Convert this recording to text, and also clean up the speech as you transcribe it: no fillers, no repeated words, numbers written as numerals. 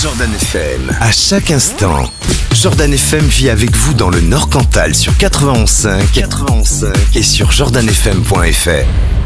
Jordan FM. À chaque instant, Jordan FM vit avec vous dans le Nord Cantal sur 91.5 et sur jordanfm.fr.